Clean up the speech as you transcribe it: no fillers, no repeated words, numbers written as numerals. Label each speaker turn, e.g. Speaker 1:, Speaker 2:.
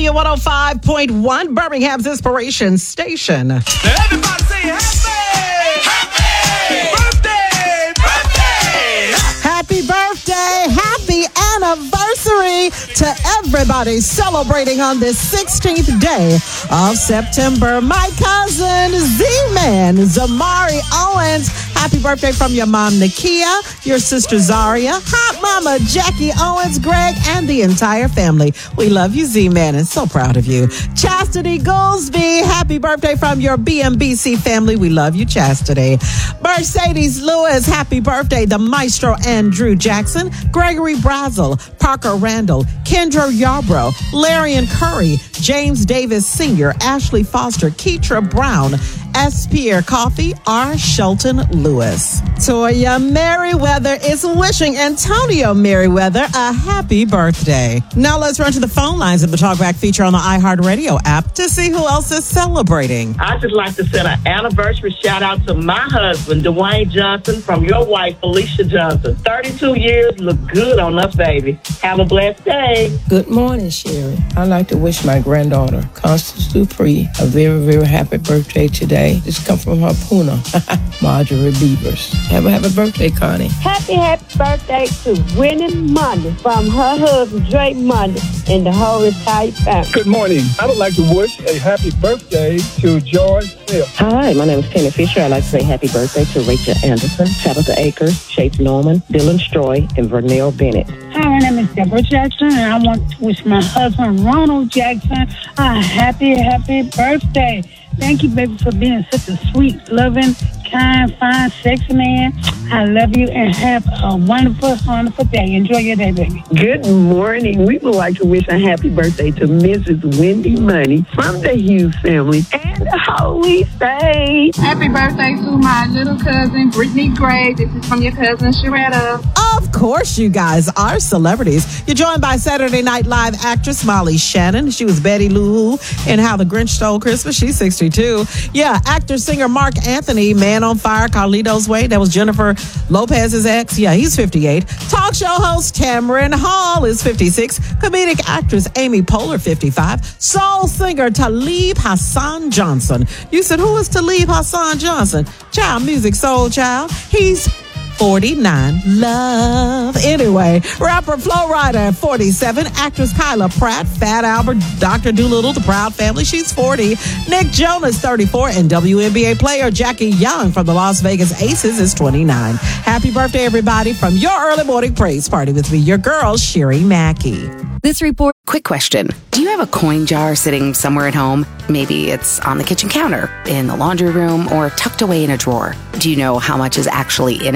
Speaker 1: W105.1, Birmingham's Inspiration Station.
Speaker 2: Now everybody say happy birthday, birthday.
Speaker 1: Happy birthday, happy anniversary to everybody celebrating on this 16th day of September. My cousin Z-Man, Zamari Owens. Happy birthday from your mom, Nakia, your sister, Zaria, hot mama, Jackie Owens, Greg, and the entire family. We love you, Z-Man, and so proud of you. Chastity Goolsby, happy birthday from your BMBC family. We love you, Chastity. Mercedes Lewis, happy birthday. The Maestro Andrew Jackson, Gregory Brazel, Parker Randall, Kendra Yarbrough, Larian Curry, James Davis Sr., Ashley Foster, Keetra Brown, S. Pierre Coffey, R. Shelton Lewis. Toya Merriweather is wishing Antonio Merriweather a happy birthday. Now let's run to the phone lines of the Talkback feature on the iHeartRadio app to see who else is celebrating.
Speaker 3: I'd just like to send an anniversary shout out to my husband, Dwayne Johnson, from your wife, Felicia Johnson. 32 years, look good on us, baby. Have a blessed day.
Speaker 4: Good morning, Sherry. I'd like to wish my granddaughter, Constance Dupree, a very, very happy birthday today. This come from her Puna, Marjorie Beavers. Have a happy birthday, Connie.
Speaker 5: Happy birthday to Winnie Monday from her husband, Drake Monday, and the whole entire family.
Speaker 6: Good morning. I would like to wish a happy birthday to George Phil.
Speaker 7: Hi, my name is Penny Fisher. I'd like to say happy birthday to Rachel Anderson, Tabitha Akers, Chase Norman, Dylan Stroy, and Vernell Bennett.
Speaker 8: Hi, my name is Deborah Jackson, and I want to wish my husband, Ronald Jackson, a happy birthday. Thank you, baby, for being such a sweet, loving, kind, fine, sexy man. I love you and have a wonderful, wonderful day. Enjoy your day, baby.
Speaker 9: Good morning. We would like to wish a happy birthday to Mrs. Wendy Money from the Hughes family and the Holy Faith.
Speaker 10: Happy birthday to my little cousin, Brittany Gray. This is from your cousin, Sharetta.
Speaker 1: Of course, you guys are celebrities. You're joined by Saturday Night Live actress Molly Shannon. She was Betty Lou in How the Grinch Stole Christmas. She's 62. Yeah, actor, singer Mark Anthony, Man on Fire, Carlito's Way. That was Jennifer Lopez's ex. Yeah, he's 58. Talk show host Tamron Hall is 56. Comedic actress Amy Poehler, 55. Soul singer Talib Hassan Johnson. You said, who is Talib Hassan Johnson? Child music soul child. He's 49. Love. Anyway, rapper Flo Rida, 47. Actress Kyla Pratt, Fat Albert, Dr. Doolittle, The Proud Family. She's 40. Nick Jonas, 34. And WNBA player Jackie Young from the Las Vegas Aces is 29. Happy birthday, everybody, from your early morning praise party with me, your girl, Sherry Mackey.
Speaker 11: This report. Quick question. Do you have a coin jar sitting somewhere at home? Maybe it's on the kitchen counter, in the laundry room, or tucked away in a drawer. Do you know how much is actually in it?